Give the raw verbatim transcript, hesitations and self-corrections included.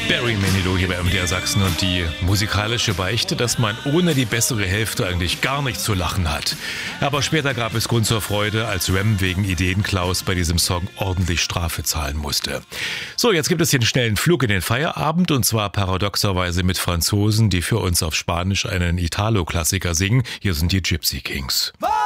Barry Manilow hier bei M D R Sachsen und die musikalische Beichte, dass man ohne die bessere Hälfte eigentlich gar nicht zu lachen hat. Aber später gab es Grund zur Freude, als Rem wegen Ideenklaus bei diesem Song ordentlich Strafe zahlen musste. So, jetzt gibt es den schnellen Flug in den Feierabend und zwar paradoxerweise mit Franzosen, die für uns auf Spanisch einen Italo-Klassiker singen. Hier sind die Gypsy Kings.